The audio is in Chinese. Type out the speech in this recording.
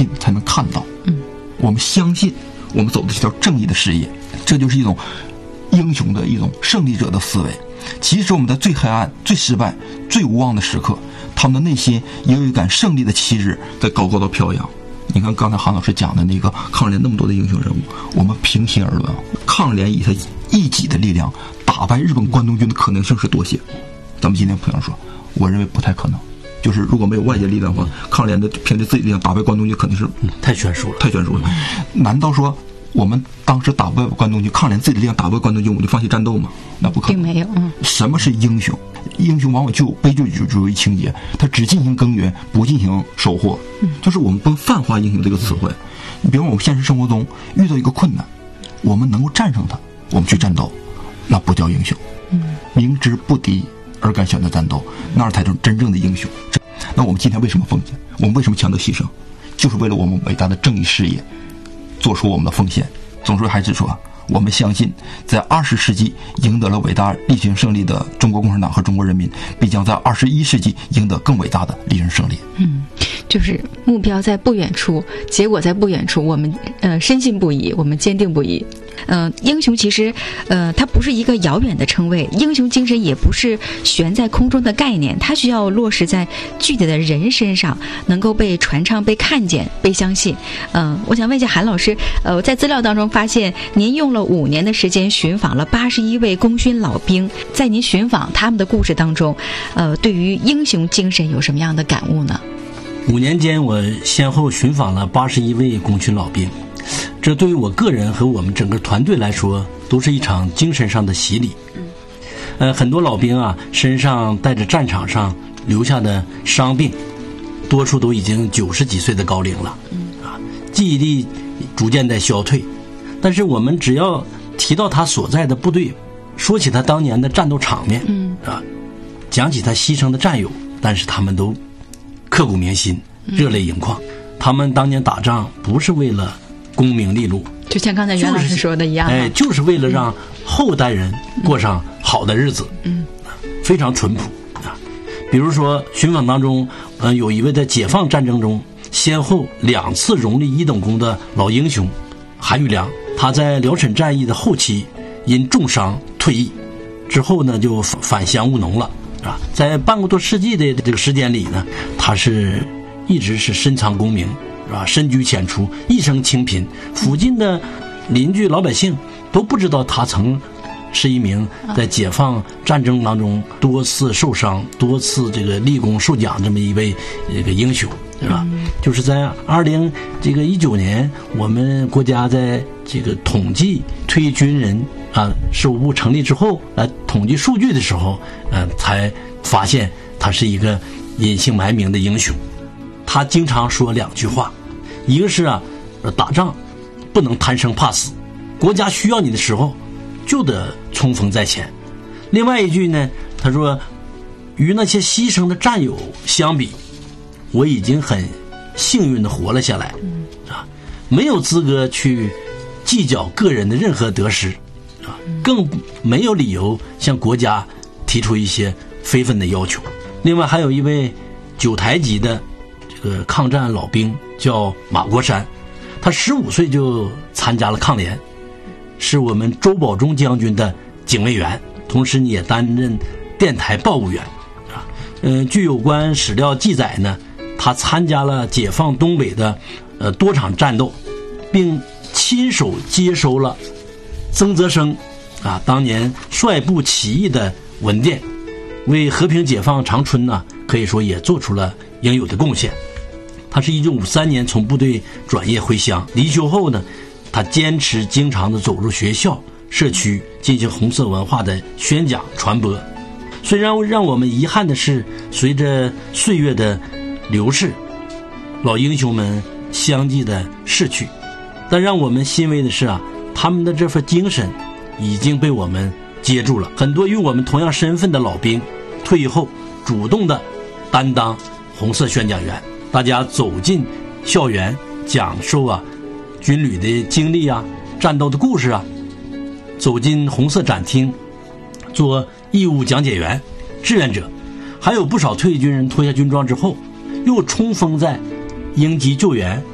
信才能看到。我们相信我们走的是条正义的事业，这就是一种英雄的一种胜利者的思维。其实我们在最黑暗、最失败、最无望的时刻，他们的内心也有一杆胜利的旗帜在高高的飘扬。你看刚才韩老师讲的那个抗联那么多的英雄人物，我们平心而论啊，抗联以他一己的力量打败日本关东军的可能性是多些？咱们今天朋友说，我认为不太可能。就是如果没有外界力量的话，抗联的凭着自己力量打败关东军肯定是太悬殊了， 太悬殊了。难道说我们当时打败关东军，抗联自己的力量打败关东军，我们就放弃战斗吗？那不可能，并没有。什么是英雄？英雄往往就有悲剧主义情节，他只进行耕耘，不进行收获。就是我们不能泛化英雄这个词汇。你比如我们现实生活中遇到一个困难，我们能够战胜它，我们去战斗，那不叫英雄。明知不敌而敢选择战斗，那才是真正的英雄。那我们今天为什么奉献？我们为什么强调牺牲？就是为了我们伟大的正义事业做出我们的奉献。总之还是说，我们相信在20世纪赢得了伟大历史胜利的中国共产党和中国人民，必将在21世纪赢得更伟大的历史胜利。 就是目标在不远处，结果在不远处，我们深信不疑，我们坚定不移。英雄其实它不是一个遥远的称谓，英雄精神也不是悬在空中的概念，它需要落实在具体的人身上，能够被传唱、被看见、被相信。我想问一下韩老师，在资料当中发现您用了5年的时间寻访了81位功勋老兵，在您寻访他们的故事当中，对于英雄精神有什么样的感悟呢 ？5年间，我先后寻访了81位功勋老兵，这对于我个人和我们整个团队来说，都是一场精神上的洗礼。很多老兵啊，身上带着战场上留下的伤病，多数都已经90几岁的高龄了，记忆力逐渐在消退。但是我们只要提到他所在的部队，说起他当年的战斗场面，讲起他牺牲的战友，但是他们都刻骨铭心，热泪盈眶。他们当年打仗不是为了功名利禄， 就像刚才袁老师说的一样， 就是为了让后代人过上好的日子，非常淳朴啊。比如说寻访当中，有一位在解放战争中先后2次荣立1等功的老英雄韩玉良，他在辽沈战役的后期因重伤退役，之后呢就返乡务农了。在半个多世纪的这个时间里呢，他一直是深藏功名，深居简出，一生清贫，附近的邻居老百姓都不知道他曾是一名在解放战争当中多次受伤、多次这个立功受奖这么一位这个英雄，是吧？就是在2019年，我们国家在这个统计退役军人事务部成立之后来统计数据的时候，才发现他是一个隐姓埋名的英雄。他经常说2句话，一个是打仗不能贪生怕死，国家需要你的时候就得冲锋在前。另外一句呢，他说与那些牺牲的战友相比，我已经很幸运地活了下来，没有资格去计较个人的任何得失，更没有理由向国家提出一些非分的要求。另外还有一位9台级的这个抗战老兵叫马国山，他15岁就参加了抗联，是我们周保中将军的警卫员，同时也担任电台报务员。据有关史料记载呢，他参加了解放东北的多场战斗，并亲手接收了曾泽生当年率部起义的文电，为和平解放长春呢，可以说也做出了应有的贡献。他是1953年从部队转业回乡，离休后呢，他坚持经常的走入学校、社区进行红色文化的宣讲传播。虽然让我们遗憾的是，随着岁月的流逝，老英雄们相继的逝去，但让我们欣慰的是他们的这份精神已经被我们接住了。很多与我们同样身份的老兵退役后主动的担当红色宣讲员，大家走进校园，讲述军旅的经历战斗的故事走进红色展厅做义务讲解员、志愿者，还有不少退役军人脱下军装之后又冲锋在应急救援